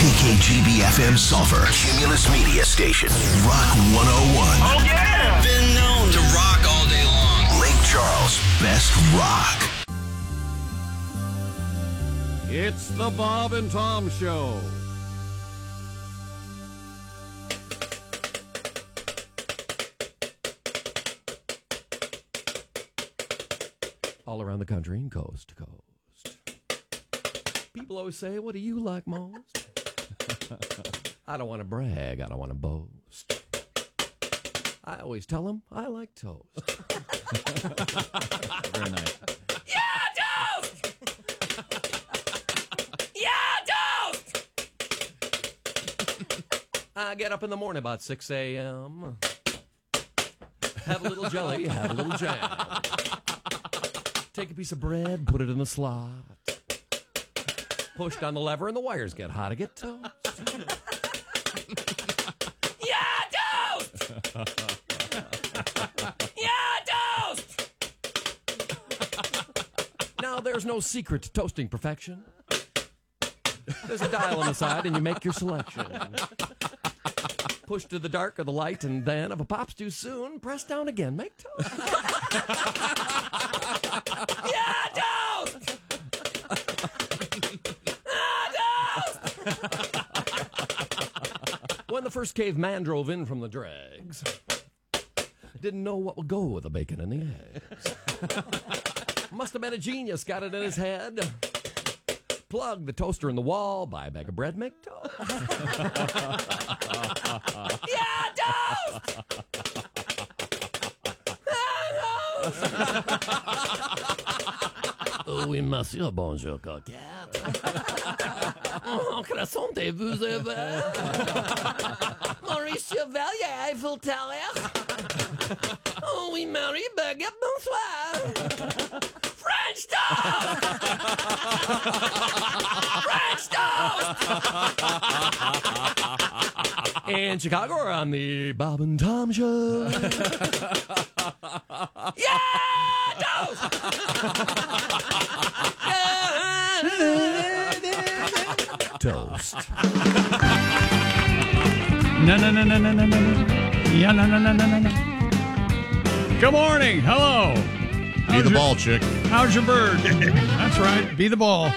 KKGB-FM Sulphur, Cumulus Media Station, Rock 101. Oh, yeah! Been known to rock all day long. Lake Charles' best rock. It's the Bob and Tom Show. All around the country and coast to coast. People always say, what do you like most? I don't want to brag. I don't want to boast. I always tell them I like toast. Very nice. Yeah, toast! Yeah, toast! I get up in the morning about 6 a.m. Have a little jelly, have a little jam. Take a piece of bread, put it in the slot. Push down the lever and the wires get hot. I get toast. Yeah, toast! Yeah, toast! Now, there's no secret to toasting perfection. There's a dial on the side and you make your selection. Push to the dark or the light, and then if a pop's too soon, press down again. Make toast. Yeah, toast! When the first caveman drove in from the dregs, didn't know what would go with the bacon and the eggs. Must have been a genius, got it in his head. Plug the toaster in the wall, buy a bag of bread, make toast. Yeah, toast! Oui, monsieur, bonjour, coquette. Oh, croissantez-vous avez? Maurice Chevalier, Eiffel Tower. Oh, oui, Marie, baguette, bonsoir. French toast! French toast! In Chicago, we're on the Bob and Tom Show. Yeah, toast! Toast. No. Yeah, no. Good morning. Hello. Be the ball, chick. How's your bird? That's right. Be the ball.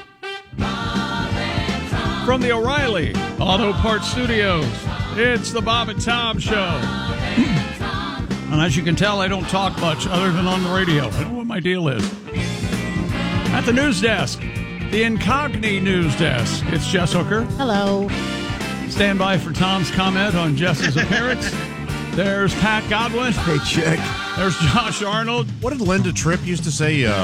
From the O'Reilly Auto Parts Studios, it's the Bob and Tom Show. And as you can tell, I don't talk much other than on the radio. I don't know what my deal is. At the news desk, the Incogni news desk, it's Jess Hooker. Hello. Stand by for Tom's comment on Jess's appearance. There's Pat Godwin. Hey, chick. There's Josh Arnold. What did Linda Tripp used to say? You've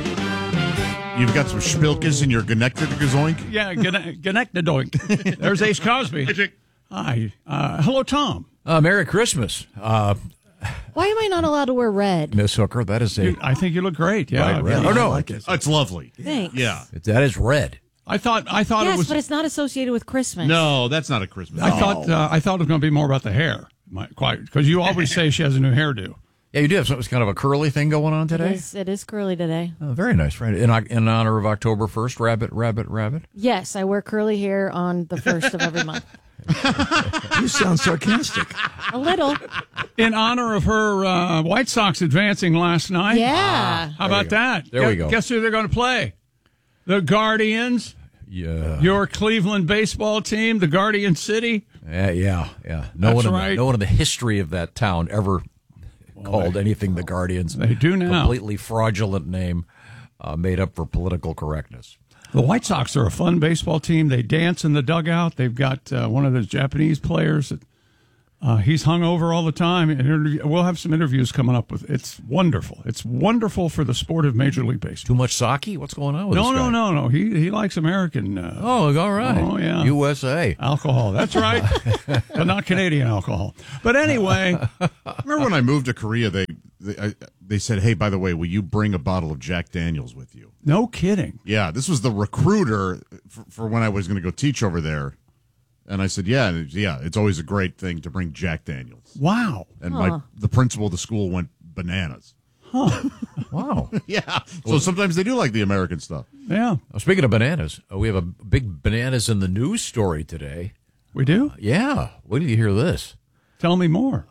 got some spilkes in your Genectadoink? Yeah, Genectadoink. There's Ace Cosby. Hey, chick. Hi. Hello, Tom. Merry Christmas. Why am I not allowed to wear red? Miss Hooker, that is a... I think you look great. Yeah. Right, red. Yeah. Oh, no. I like it. It's lovely. Thanks. Yeah. That is red. I thought Yes, it was... but it's not associated with Christmas. No, that's not a Christmas. I thought it was going to be more about the hair. Because you always say she has a new hairdo. Yeah, you do have something, kind of a curly thing going on today? It is curly today. Oh, very nice, right? In honor of October 1st, rabbit. Yes, I wear curly hair on the 1st of every month. You sound sarcastic. A little. In honor of her White Sox advancing last night. Yeah. How about that? There we go. Guess who they're going to play? The Guardians. Yeah. Your Cleveland baseball team, the Guardian City. Yeah. No That's one right. in the history of that town ever called anything the Guardians. They do now. Completely fraudulent name made up for political correctness. The White Sox are a fun baseball team. They dance in the dugout. They've got one of those Japanese players that he's hung over all the time. And we'll have some interviews coming up with. It's wonderful. It's wonderful for the sport of Major League Baseball. Too much sake? What's going on with this guy? No. He likes American. Oh, all right. Oh, yeah. USA. Alcohol. That's right. But not Canadian alcohol. But anyway. Remember when I moved to Korea, they said, hey, by the way, will you bring a bottle of Jack Daniels with you? No kidding. Yeah, this was the recruiter for when I was going to go teach over there. And I said, yeah, it's always a great thing to bring Jack Daniels. Wow. And the principal of the school went bananas. Wow. Yeah. So sometimes they do like the American stuff. Yeah, Well, speaking of bananas, we have a big bananas in the news story today. we do. Yeah. Wait till you hear this. Tell me more.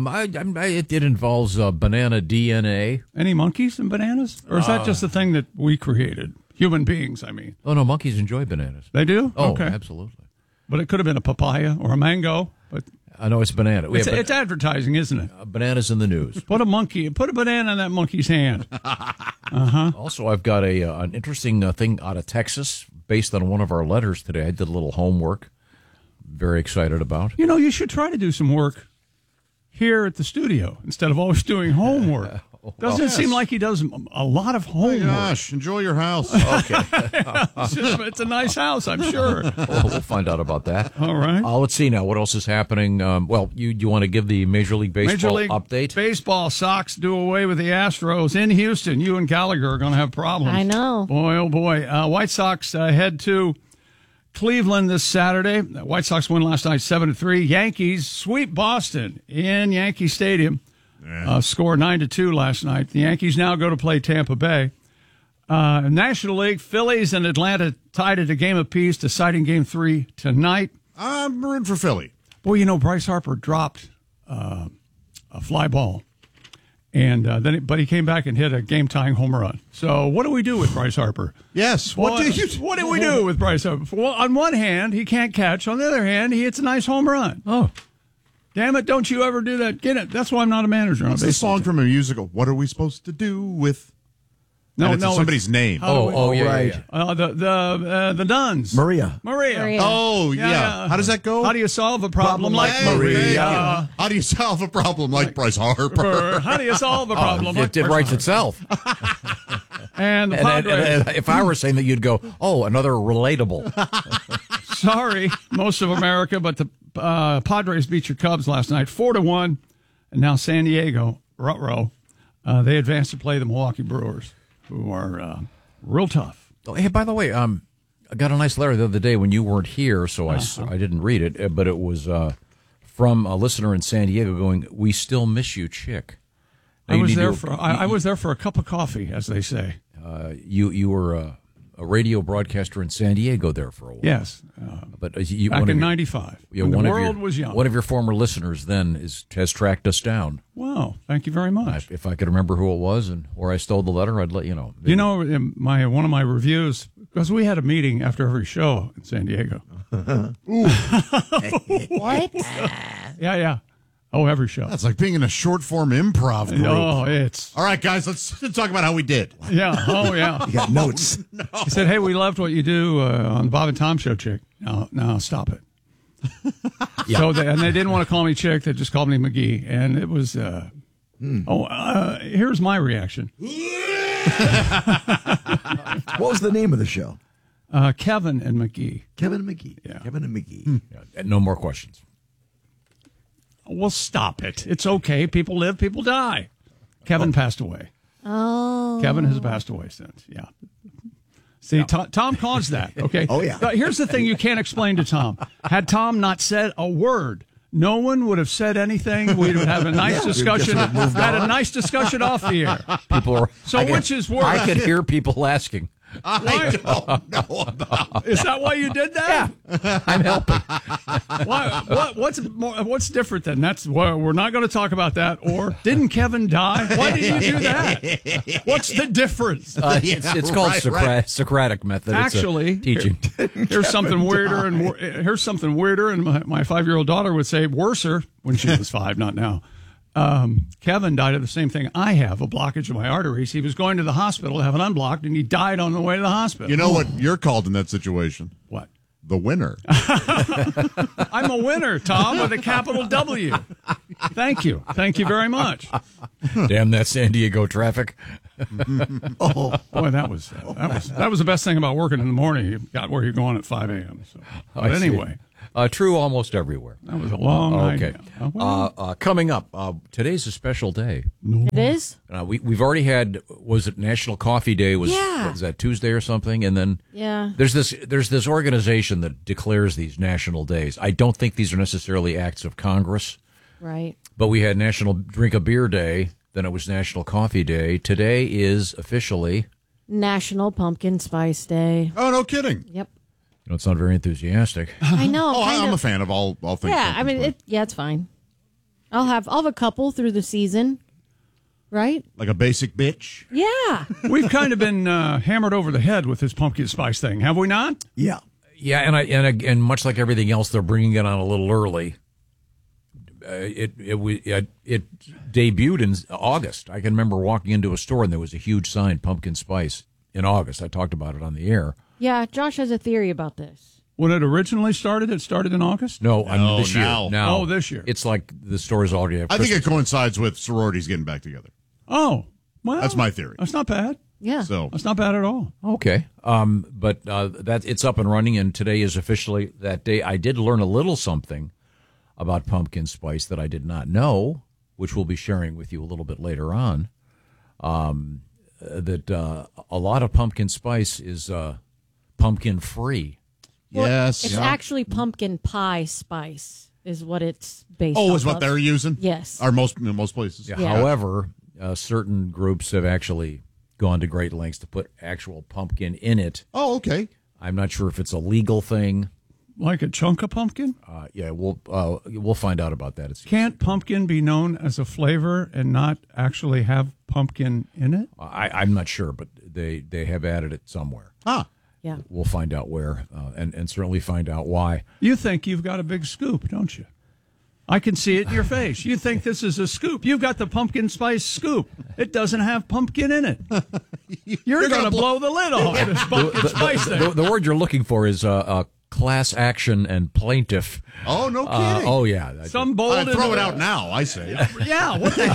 It involves banana DNA. Any monkeys in bananas? Or is that just a thing that we created? Human beings, I mean. Oh, no, monkeys enjoy bananas. They do? Oh, okay. absolutely. But it could have been a papaya or a mango. But I know it's banana. We it's, have it's advertising, isn't it? bananas in the news. Put a banana in that monkey's hand. Also, I've got an interesting thing out of Texas based on one of our letters today. I did a little homework. Very excited about. You know, you should try to do some work here at the studio instead of always doing homework. Doesn't it seem like he does a lot of Oh, homework? gosh, enjoy your house. It's a nice house, I'm sure. We'll find out about that. All right. Let's see now. What else is happening? Well, you want to give the Major League Baseball update? Baseball. Sox do away with the Astros in Houston. You and Gallagher are going to have problems. I know. Boy, oh boy. White Sox head to Cleveland this Saturday. The White Sox win last night 7-3. Yankees sweep Boston in Yankee Stadium. Score 9-2 last night. The Yankees now go to play Tampa Bay. National League, Phillies and Atlanta tied at a game apiece, deciding Game 3 tonight. I'm rooting for Philly. Boy, you know, Bryce Harper dropped a fly ball, and but he came back and hit a game-tying home run. So what do we do with Bryce Harper? Yes. What do we do with Bryce Harper? Well, on one hand, he can't catch. On the other hand, he hits a nice home run. Oh, damn it! Don't you ever do that? Get it? That's why I'm not a manager. It's the song from a musical. What are we supposed to do with? No, and it's somebody's name. yeah, right. yeah. The Duns. Maria. Maria. Oh, yeah. How does that go? How do you solve a problem like Hey, Maria? How do you solve a problem like Bryce Harper? How do you solve a problem like It writes Bryce itself. Harper? And the And Padres. if I were saying that, you'd go, oh, another relatable. Sorry, most of America, but the Padres beat your Cubs last night 4-1, and now San Diego, ruh-roh, they advanced to play the Milwaukee Brewers, who are real tough. Oh, hey, by the way, I got a nice letter the other day when you weren't here, so I didn't read it, but it was from a listener in San Diego going, "We still miss you, chick." Now, I was there for a cup of coffee, as they say. You were a radio broadcaster in San Diego there for a while. Yes, But back in '95, when the world was young. One of your former listeners then has tracked us down. Wow, thank you very much. If I could remember who it was and where I stole the letter, I'd let you know. You know, in one of my reviews, because we had a meeting after every show in San Diego. What? Yeah. Oh, every show. That's like being in a short form improv group. Oh, it's All right, guys, let's talk about how we did. yeah. Oh, yeah. You got notes. He said, "Hey, we loved what you do on the Bob and Tom show, chick." No, stop it. So and they didn't want to call me chick; they just called me McGee, and it was. Here's my reaction. What was the name of the show? Kevin and McGee. Kevin and McGee. Yeah. Kevin and McGee. Yeah, no more questions. Well, stop it. It's okay. People live, people die. Kevin passed away. Oh. Kevin has passed away since. Yeah. See, Tom caused that. Okay. Oh, yeah. But here's the thing you can't explain to Tom. Had Tom not said a word, no one would have said anything. We'd have a nice discussion. Had a nice discussion off the air. People are. So which is worse? I could hear people asking. I don't know about Is that why you did that? I'm helping. What's different then? That's why we're not going to talk about that. Or didn't Kevin die? Why did you do that? What's the difference? It's called Socratic method. Actually, it's teaching. Here's something weirder, and my 5-year-old daughter would say worser when she was 5, not now. Kevin died of the same thing I have, a blockage of my arteries. He was going to the hospital to have it unblocked, and he died on the way to the hospital. You know what you're called in that situation? What? The winner. I'm a winner, Tom, with a capital W. Thank you. Thank you very much. Damn that San Diego traffic. Oh, boy, that was the best thing about working in the morning. You got where you're going at 5 a.m. So. But anyway. True almost everywhere. That was a long night. Okay. Coming up, today's a special day. It is? We've already had, was it National Coffee Day? Was that Tuesday or something? And then there's this organization that declares these national days. I don't think these are necessarily acts of Congress. Right. But we had National Drink a Beer Day Then it was National Coffee Day. Today is officially... National Pumpkin Spice Day. Oh, no kidding. Yep. You don't sound very enthusiastic. I know. Oh, kind I'm of- a fan of all things. Yeah, pumpkin spice. it's fine. I'll have a couple through the season, right? Like a basic bitch. Yeah. We've kind of been hammered over the head with this pumpkin spice thing, have we not? Yeah. Yeah, and much like everything else, they're bringing it on a little early. It debuted in August. I can remember walking into a store and there was a huge sign, pumpkin spice, in August. I talked about it on the air. Yeah, Josh has a theory about this. When it originally started, it started in August? No, this now. year. Now. Oh, this year. It's like the stores already have I think Christmas. it coincides with sororities getting back together. Oh, well. That's my theory. That's not bad. Yeah. So That's not bad at all. Okay. But that it's up and running, and today is officially that day. I did learn a little something about pumpkin spice that I did not know, which we'll be sharing with you a little bit later on. That a lot of pumpkin spice is pumpkin free. Well, yes, It's actually pumpkin pie spice is what it's based Oh, off is what of. they're using? Yes. Or most places. Yeah. Yeah. However, certain groups have actually gone to great lengths to put actual pumpkin in it. Oh, okay. I'm not sure if it's a legal thing. Like a chunk of pumpkin? Yeah, we'll find out about that. Can't pumpkin be known as a flavor and not actually have pumpkin in it? I'm not sure, but they have added it somewhere. Ah. Yeah. We'll find out where, and certainly find out why. You think you've got a big scoop, don't you? I can see it in your face. You think this is a scoop. You've got the pumpkin spice scoop. It doesn't have pumpkin in it. You're going to blow the lid off this pumpkin spice thing. The word you're looking for is class action and plaintiff. Oh, no kidding. Oh, yeah. Some bold. Throw it out now, I say. Yeah, what the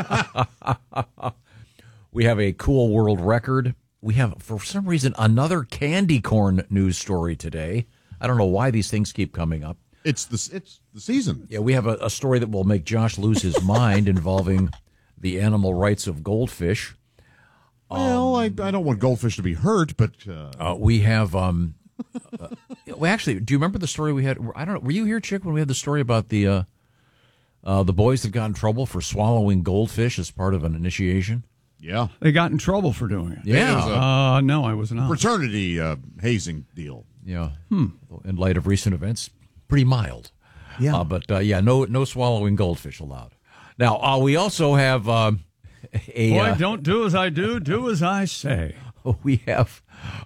hell? We have a cool world record. We have, for some reason, another candy corn news story today. I don't know why these things keep coming up. It's the season. Yeah, we have a story that will make Josh lose his mind involving the animal rights of goldfish. Well, I don't want goldfish to be hurt, but We have, well, actually, do you remember the story we had? I don't know. Were you here, Chick, when we had the story about the boys that got in trouble for swallowing goldfish as part of an initiation? yeah, They got in trouble for doing it. Yeah. It was No, I was not. fraternity hazing deal. Yeah. In light of recent events, pretty mild. Yeah. But no swallowing goldfish allowed. Now, we also have Boy, don't do as I do as I say. we have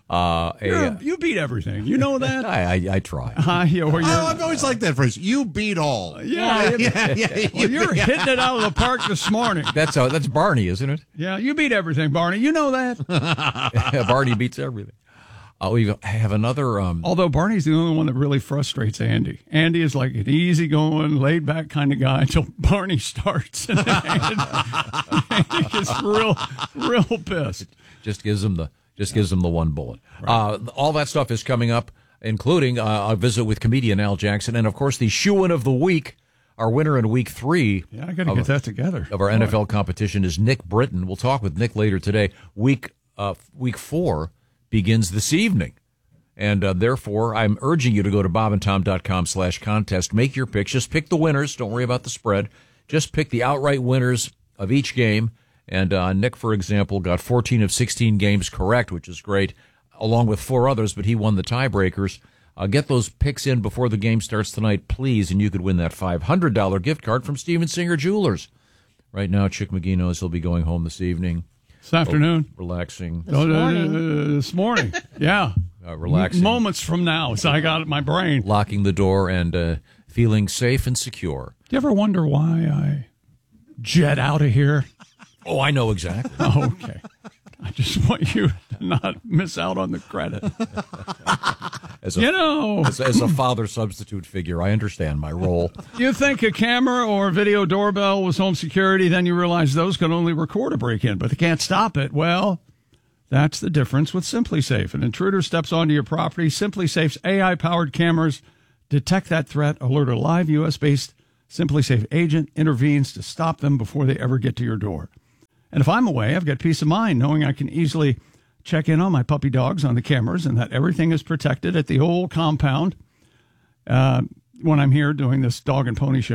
You beat everything. You know that? I try. I've always liked that phrase. You beat all. Yeah. Well, you're hitting it out of the park this morning. That's Barney, isn't it? Yeah, you beat everything, Barney. You know that. Barney beats everything. We have another. Although Barney's the only one that really frustrates Andy. Andy is like an easygoing, laid-back kind of guy until Barney starts. And Andy gets real pissed. Just gives them the one bullet. Right. All that stuff is coming up, including a visit with comedian Al Jackson, and of course the shoe-in of the week. Our winner in week 3. Yeah, I got to get that together. Of our NFL competition is Nick Britton. We'll talk with Nick later today. Week 4 begins this evening. And therefore, I'm urging you to go to bobandtom.com/contest. Make your picks. Just pick the winners. Don't worry about the spread. Just pick the outright winners of each game. And Nick, for example, got 14 of 16 games correct, which is great, along with 4 others, but he won the tiebreakers. Get those picks in before the game starts tonight, please, and you could win that $500 gift card from Steven Singer Jewelers. Right now, Chick McGee knows he'll be going home this evening. This afternoon. Relaxing. This morning. Yeah. Relaxing. Moments from now, so I got it in my brain. Locking the door and feeling safe and secure. Do you ever wonder why I jet out of here? Oh, I know exactly. Oh, okay. I just want you to not miss out on the credit. As a father substitute figure, I understand my role. You think a camera or video doorbell was home security, then you realize those can only record a break-in, but they can't stop it. Well, that's the difference with SimpliSafe. An intruder steps onto your property. SimpliSafe's AI-powered cameras detect that threat, alert a live U.S.-based SimpliSafe agent, intervenes to stop them before they ever get to your door. And if I'm away, I've got peace of mind knowing I can easily check in on my puppy dogs on the cameras and that everything is protected at the old compound when I'm here doing this dog and pony show.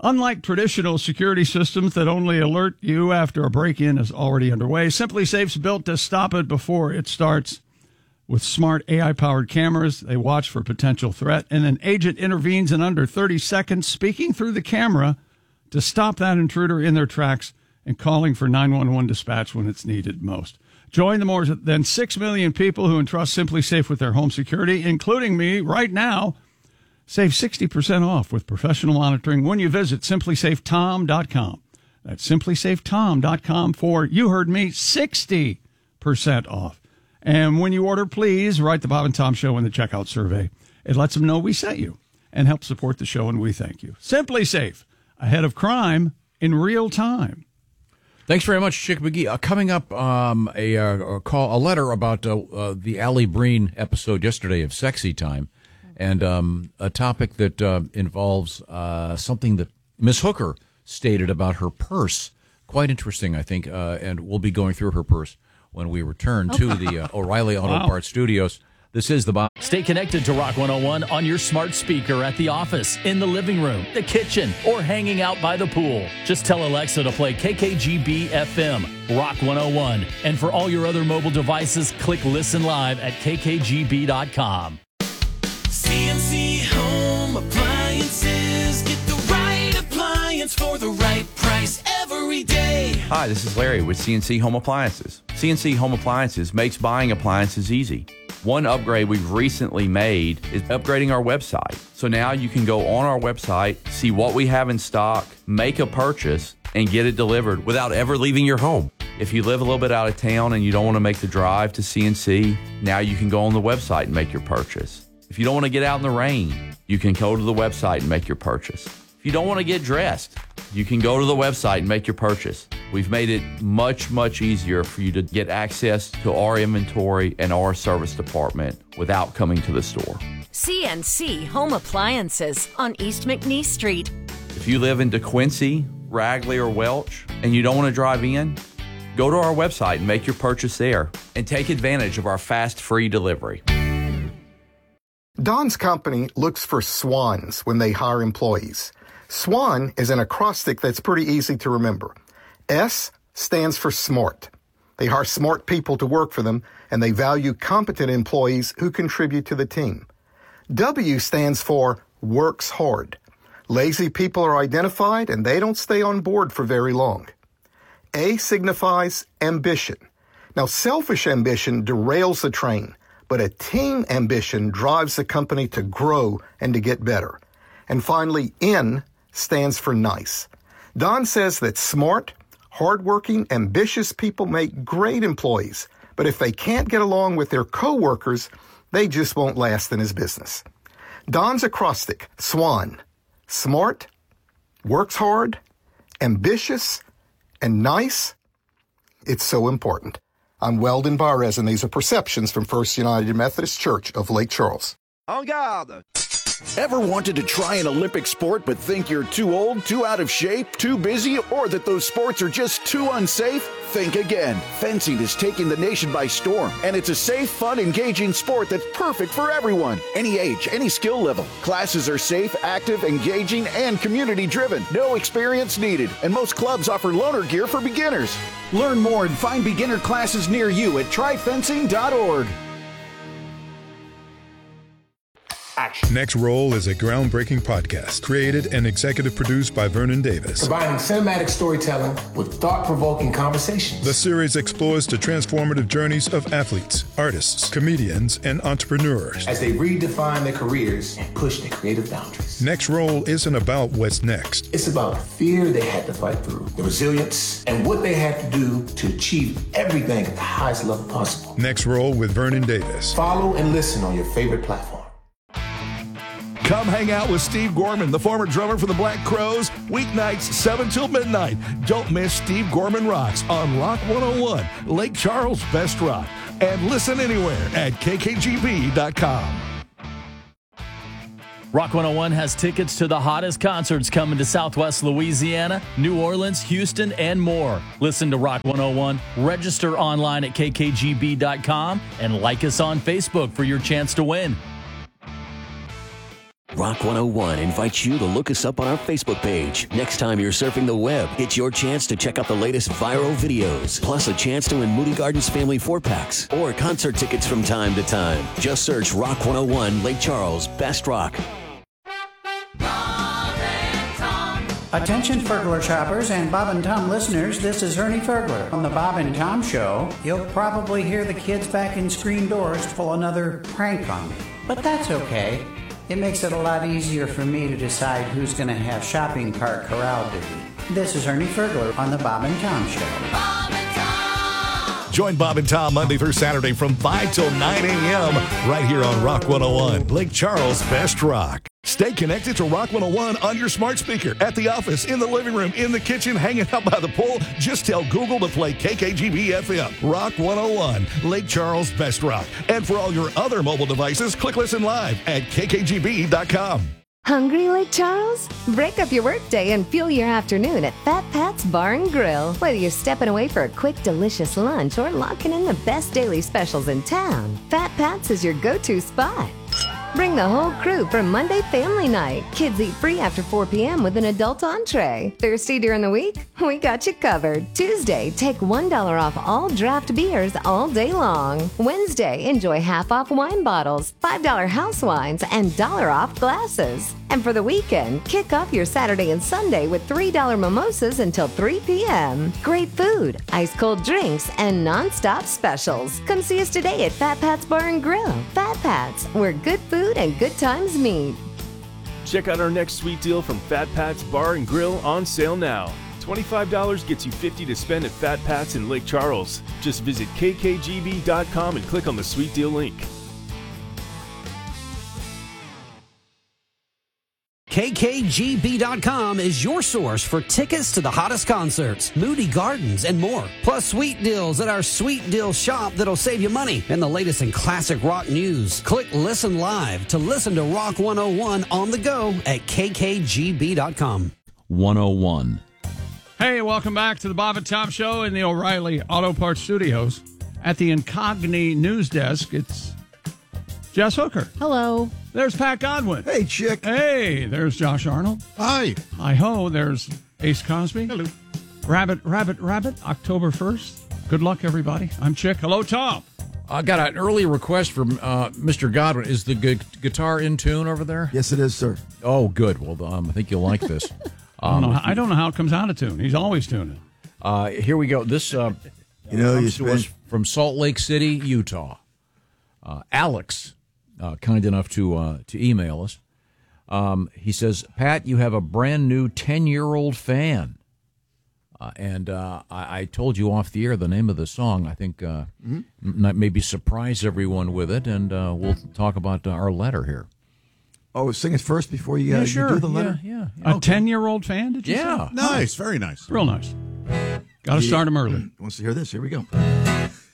Unlike traditional security systems that only alert you after a break-in is already underway, SimpliSafe's built to stop it before it starts. With smart AI-powered cameras, they watch for potential threat, and an agent intervenes in under 30 seconds, speaking through the camera to stop that intruder in their tracks and calling for 911 dispatch when it's needed most. Join the more than 6 million people who entrust SimpliSafe with their home security, including me right now. Save 60% off with professional monitoring when you visit simplysafetom.com. That's simplysafetom.com for, you heard me, 60% off. And when you order, please write the Bob and Tom Show in the checkout survey. It lets them know we sent you and helps support the show, and we thank you. SimpliSafe, ahead of crime in real time. Thanks very much, Chick McGee. Coming up, a letter about the Allie Breen episode yesterday of Sexy Time, and a topic that involves something that Miss Hooker stated about her purse. Quite interesting, I think, and we'll be going through her purse when we return to the O'Reilly Auto Parts Studios. This is the Bob. Stay connected to Rock 101 on your smart speaker at the office, in the living room, the kitchen, or hanging out by the pool. Just tell Alexa to play KKGB FM, Rock 101. And for all your other mobile devices, click Listen Live at kkgb.com. CNC Home Appliances. Get the right appliance for the right price every day. Hi, this is Larry with CNC Home Appliances. CNC Home Appliances makes buying appliances easy. One upgrade we've recently made is upgrading our website. So now you can go on our website, see what we have in stock, make a purchase, and get it delivered without ever leaving your home. If you live a little bit out of town and you don't want to make the drive to CNC, now you can go on the website and make your purchase. If you don't want to get out in the rain, you can go to the website and make your purchase. If you don't want to get dressed, you can go to the website and make your purchase. We've made it much, much easier for you to get access to our inventory and our service department without coming to the store. CNC Home Appliances on East McNeese Street. If you live in DeQuincy, Ragley, or Welch, and you don't want to drive in, go to our website and make your purchase there and take advantage of our fast, free delivery. Don's company looks for SWANs when they hire employees. SWAN is an acrostic that's pretty easy to remember. S stands for SMART. They hire smart people to work for them, and they value competent employees who contribute to the team. W stands for works hard. Lazy people are identified, and they don't stay on board for very long. A signifies ambition. Now, selfish ambition derails the train, but a team ambition drives the company to grow and to get better. And finally, N stands for nice. Don says that smart, hardworking, ambitious people make great employees, but if they can't get along with their coworkers, they just won't last in his business. Don's acrostic, SWAN, smart, works hard, ambitious, and nice. It's so important. I'm Weldon Barres, and these are Perceptions from First United Methodist Church of Lake Charles. En garde! Ever wanted to try an Olympic sport but think you're too old, too out of shape, too busy, or that those sports are just too unsafe? Think again. Fencing is taking the nation by storm, and it's a safe, fun, engaging sport that's perfect for everyone. Any age, any skill level. Classes are safe, active, engaging, and community-driven. No experience needed, and most clubs offer loaner gear for beginners. Learn more and find beginner classes near you at tryfencing.org. Next Roll is a groundbreaking podcast created and executive produced by Vernon Davis. Combining cinematic storytelling with thought-provoking conversations. The series explores the transformative journeys of athletes, artists, comedians, and entrepreneurs as they redefine their careers and push their creative boundaries. Next Roll isn't about what's next. It's about the fear they had to fight through, the resilience, and what they had to do to achieve everything at the highest level possible. Next Roll with Vernon Davis. Follow and listen on your favorite platform. Come hang out with Steve Gorman, the former drummer for the Black Crowes, weeknights 7 till midnight. Don't miss Steve Gorman Rocks on Rock 101, Lake Charles' best rock. And listen anywhere at kkgb.com. Rock 101 has tickets to the hottest concerts coming to Southwest Louisiana, New Orleans, Houston, and more. Listen to Rock 101, register online at kkgb.com, and like us on Facebook for your chance to win. Rock 101 invites you to look us up on our Facebook page. Next time you're surfing the web, it's your chance to check out the latest viral videos, plus a chance to win Moody Gardens family 4-packs or concert tickets from time to time. Just search Rock 101 Lake Charles Best Rock. Attention Fergler shoppers and Bob and Tom listeners, this is Ernie Fergler. On the Bob and Tom Show, you'll probably hear the kids back in screen doors pull another prank on me. But that's okay. It makes it a lot easier for me to decide who's going to have shopping cart corral duty. This is Ernie Fergler on the Bob and Tom Show. Join Bob and Tom Monday through Saturday from 5 till 9 a.m. right here on Rock 101, Lake Charles Best Rock. Stay connected to Rock 101 on your smart speaker, at the office, in the living room, in the kitchen, hanging out by the pool. Just tell Google to play KKGB FM, Rock 101, Lake Charles Best Rock. And for all your other mobile devices, click listen live at kkgb.com. Hungry, Lake Charles? Break up your workday and fuel your afternoon at Fat Pat's Bar and Grill. Whether you're stepping away for a quick, delicious lunch or locking in the best daily specials in town, Fat Pat's is your go-to spot. Bring the whole crew for Monday family night. Kids eat free after 4 p.m. with an adult entree. Thirsty during the week? We got you covered. Tuesday, take $1 off all draft beers all day long. Wednesday, enjoy half off wine bottles, $5 house wines, and $1 off glasses. And for the weekend, kick off your Saturday and Sunday with $3 mimosas until 3 p.m. Great food, ice-cold drinks, and non-stop specials. Come see us today at Fat Pat's Bar and Grill. Fat Pat's, where good food and good times meet. Check out our next sweet deal from Fat Pat's Bar and Grill on sale now. $25 gets you $50 to spend at Fat Pat's in Lake Charles. Just visit kkgb.com and click on the sweet deal link. KKGB.com is your source for tickets to the hottest concerts, Moody Gardens, and more. Plus sweet deals at our Sweet Deal shop that'll save you money and the latest in classic rock news. Click Listen Live to listen to Rock 101 on the go at KKGB.com. 101. Hey, welcome back to the Bob and Tom Show in the O'Reilly Auto Parts Studios. At the Incogni News Desk, it's Jess Hooker. Hello. There's Pat Godwin. Hey, chick. Hey, there's Josh Arnold. Hi. Hi-ho, there's Ace Cosby. Hello. Rabbit, October 1st. Good luck, everybody. I'm Chick. Hello, Tom. I got an early request from Mr. Godwin. Is the guitar in tune over there? Yes, it is, sir. Oh, good. Well, I think you'll like this. I don't know how it comes out of tune. He's always tuning. Here we go. This was from Salt Lake City, Utah. Alex, kind enough to email us. He says, Pat, you have a brand new 10-year-old fan. And I told you off the air the name of the song. I think maybe surprise everyone with it, and we'll talk about our letter here. Oh, sing it first before you, you do the letter? Yeah. A 10-year-old fan, did you say? Nice, very nice. Real nice. Got to start him early. Wants to hear this. Here we go.